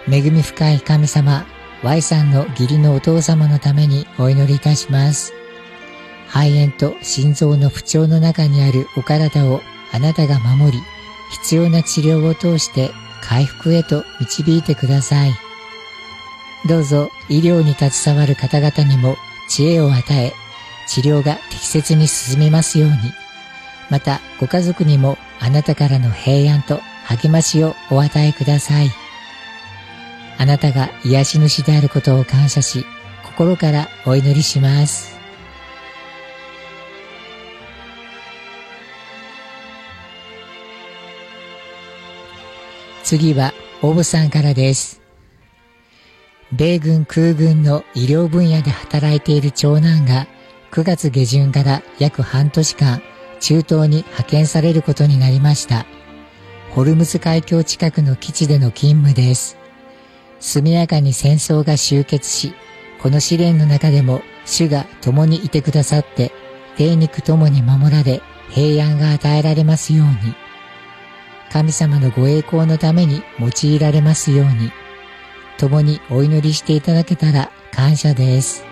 恵み深い神様、Y さんの義理のお父様のためにお祈りいたします。肺炎と心臓の不調の中にあるお体をあなたが守り、必要な治療を通して回復へと導いてください。どうぞ医療に携わる方々にも知恵を与え、治療が適切に進みますように、またご家族にもあなたからの平安と励ましをお与えください。あなたが癒し主であることを感謝し、心からお祈りします。次はオブさんからです。米軍空軍の医療分野で働いている長男が9月下旬から約半年間中東に派遣されることになりました。ホルムズ海峡近くの基地での勤務です。速やかに戦争が終結し、この試練の中でも主が共にいてくださって、帝肉ともに守られ、平安が与えられますように。神様のご栄光のために用いられますように。共にお祈りしていただけたら感謝です。